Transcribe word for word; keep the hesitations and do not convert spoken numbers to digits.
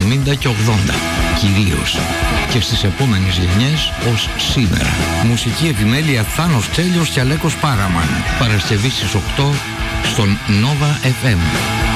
εβδομήντα και ογδόντα, κυρίως και στις επόμενες γενιές ως σήμερα. Μουσική επιμέλεια Θάνος Τσέλιος και Αλέκος Πάραμαν. Παρασκευή στις οκτώ στον Nova εφ εμ.